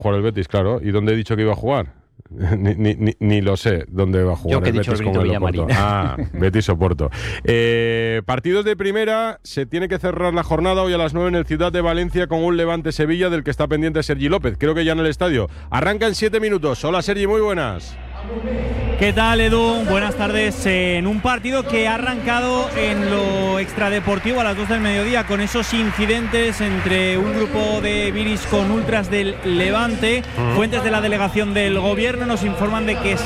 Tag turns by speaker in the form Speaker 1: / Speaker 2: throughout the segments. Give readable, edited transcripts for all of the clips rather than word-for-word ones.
Speaker 1: Jugar el Betis, claro. ¿Y dónde he dicho que iba a jugar? Ni lo sé dónde va a jugar.
Speaker 2: Yo que
Speaker 1: el
Speaker 2: he dicho
Speaker 1: Betis
Speaker 2: el
Speaker 1: con el
Speaker 2: Villamarín.
Speaker 1: Oporto. Betis Oporto. Partidos de primera. Se tiene que cerrar la jornada hoy a las 9 en el Ciudad de Valencia con un Levante-Sevilla del que está pendiente Sergi López. Creo que ya en el estadio. Arranca en 7 minutos. Hola Sergi, muy buenas.
Speaker 3: ¿Qué tal, Edu? Buenas tardes. En un partido que ha arrancado en lo extradeportivo a las 2 del mediodía con esos incidentes entre un grupo de viris con ultras del Levante. Fuentes de la delegación del gobierno nos informan de que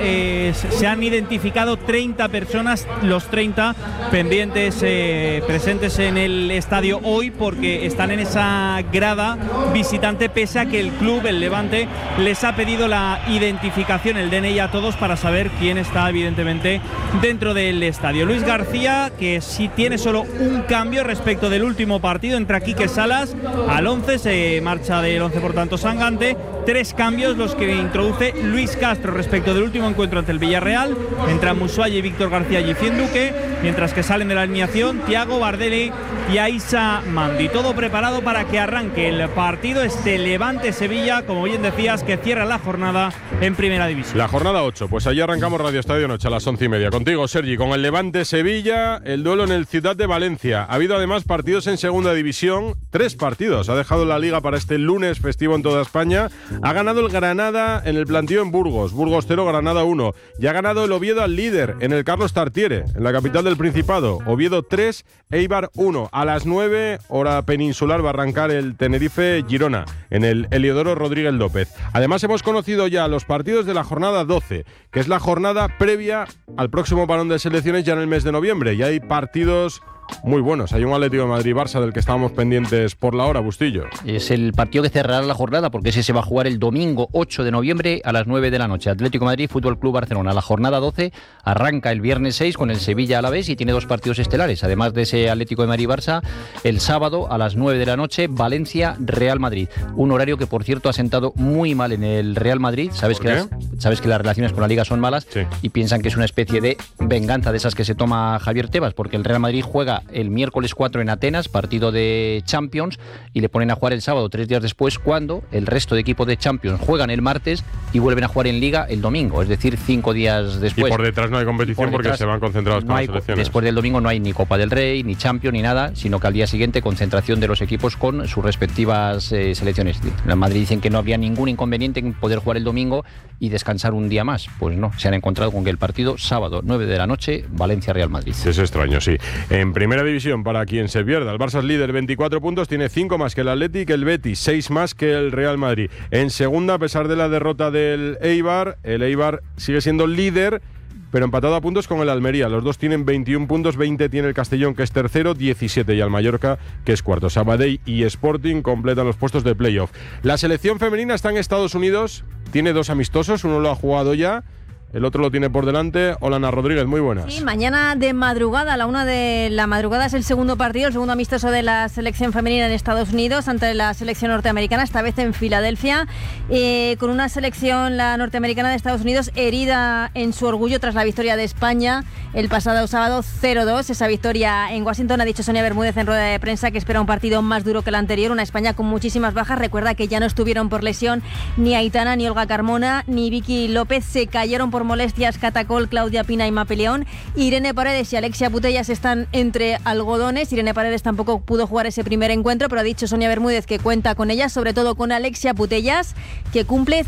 Speaker 3: se han identificado 30 personas, los 30 pendientes presentes en el estadio hoy porque están en esa grada visitante, pese a que el club, el Levante, les ha pedido la identificación, el DNI a todos para saber quién está evidentemente dentro del estadio. Luis García, que sí tiene solo un cambio respecto del último partido, entra Quique Salas al 11, se marcha del 11 por tanto Sangante. 3 cambios los que introduce Luis Castro respecto del último encuentro ante el Villarreal. Entran Musuaya y Víctor García Gifien Duque, mientras que salen de la alineación Thiago Bardelli y Aissa Mandi. Todo preparado para que arranque el partido, este Levante-Sevilla, como bien decías, que cierra la jornada en Primera División.
Speaker 1: La jornada 8, pues allí arrancamos Radio Estadio Noche a las 11:30. Contigo, Sergi, con el Levante-Sevilla, el duelo en el Ciudad de Valencia. Ha habido además partidos en Segunda División, 3 partidos. Ha dejado la Liga para este lunes festivo en toda España. Ha ganado el Granada en el plantío en Burgos 0, Granada 1. Y ha ganado el Oviedo al líder en el Carlos Tartiere, en la capital del Principado. Oviedo 3, Eibar 1. A las 9, hora peninsular, va a arrancar el Tenerife-Girona en el Heliodoro Rodríguez López. Además, hemos conocido ya los partidos de la jornada 12, que es la jornada previa al próximo parón de selecciones ya en el mes de noviembre. Y hay partidos muy buenos. Hay un Atlético de Madrid-Barça del que estábamos pendientes por la hora, Bustillo.
Speaker 2: Es el partido que cerrará la jornada porque ese se va a jugar el domingo 8 de noviembre a las 9 de la noche. Atlético de Madrid, Fútbol Club Barcelona. La jornada 12 arranca el viernes 6 con el Sevilla Alavés y tiene 2 partidos estelares. Además de ese Atlético de Madrid-Barça, el sábado a las 9 de la noche, Valencia-Real Madrid. Un horario que, por cierto, ha sentado muy mal en el Real Madrid. Sabes que las relaciones con la Liga son malas, sí, y piensan que es una especie de venganza de esas que se toma Javier Tebas, porque el Real Madrid juega el miércoles 4 en Atenas, partido de Champions, y le ponen a jugar el sábado 3 días después, cuando el resto de equipos de Champions juegan el martes y vuelven a jugar en Liga el domingo, es decir, 5 días después.
Speaker 1: Y por detrás no hay competición porque se van concentrados con las selecciones.
Speaker 2: Después del domingo no hay ni Copa del Rey, ni Champions, ni nada, sino que al día siguiente concentración de los equipos con sus respectivas selecciones. En Madrid dicen que no habría ningún inconveniente en poder jugar el domingo y descansar un día más. Pues no, se han encontrado con que el partido sábado 9 de la noche, Valencia-Real Madrid.
Speaker 1: Es extraño, sí. En Primera División, para quien se pierda, el Barça es líder, 24 puntos, tiene 5 más que el Athletic, el Betis 6 más que el Real Madrid. En segunda, a pesar de la derrota del Eibar, el Eibar sigue siendo líder, pero empatado a puntos con el Almería. Los dos tienen 21 puntos, 20 tiene el Castellón, que es tercero, 17 y el Mallorca, que es cuarto. Sabadell y Sporting completan los puestos de playoff. La selección femenina está en Estados Unidos, tiene 2 amistosos, uno lo ha jugado ya, el otro lo tiene por delante. Hola, Ana Rodríguez, muy buenas.
Speaker 4: Sí, mañana de madrugada, a la 1 de la madrugada es el segundo partido, el segundo amistoso de la selección femenina en Estados Unidos ante la selección norteamericana, esta vez en Filadelfia, con una selección, la norteamericana de Estados Unidos, herida en su orgullo tras la victoria de España el pasado sábado 0-2. Esa victoria en Washington, ha dicho Sonia Bermúdez en rueda de prensa que espera un partido más duro que el anterior, una España con muchísimas bajas. Recuerda que ya no estuvieron por lesión ni Aitana, ni Olga Carmona, ni Vicky López, se cayeron por molestias Catacol, Claudia Pina y Mapi León. Irene Paredes y Alexia Putellas están entre algodones. Irene Paredes tampoco pudo jugar ese primer encuentro, pero ha dicho Sonia Bermúdez que cuenta con ella, sobre todo con Alexia Putellas, que cumple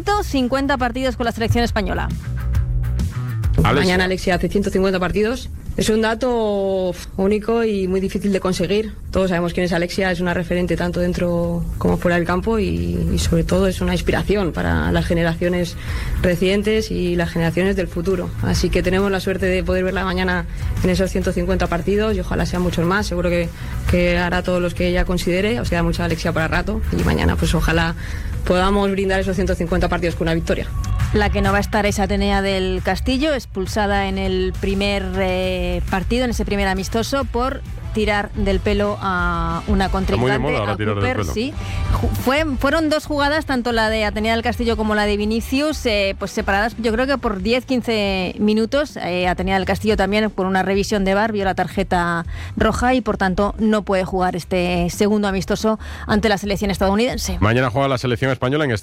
Speaker 4: 150 partidos con la selección española.
Speaker 5: Mañana Alexia hace 150 partidos. Es un dato único y muy difícil de conseguir. Todos sabemos quién es Alexia, es una referente tanto dentro como fuera del campo y sobre todo es una inspiración para las generaciones recientes y las generaciones del futuro. Así que tenemos la suerte de poder verla mañana en esos 150 partidos y ojalá sean muchos más. Seguro que hará todos los que ella considere. Os queda mucha Alexia para rato y mañana pues ojalá podamos brindar esos 150 partidos con una victoria.
Speaker 4: La que no va a estar es Atenea del Castillo, expulsada en el primer partido, en ese primer amistoso, por tirar del pelo a una contrincante.
Speaker 1: Está muy de moda ahora tirar del pelo.
Speaker 4: Sí. Fueron 2 jugadas, tanto la de Atenea del Castillo como la de Vinicius, pues separadas, yo creo que por 10-15 minutos. Atenea del Castillo también, por una revisión de VAR, vio la tarjeta roja y por tanto no puede jugar este segundo amistoso ante la selección estadounidense.
Speaker 1: Mañana juega la selección española en